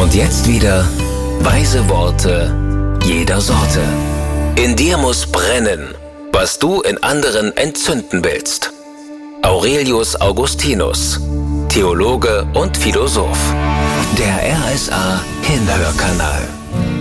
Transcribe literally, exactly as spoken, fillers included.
Und jetzt wieder weise Worte jeder Sorte. In dir muss brennen, was du in anderen entzünden willst. Aurelius Augustinus, Theologe und Philosoph. Der R S A Hinhörkanal.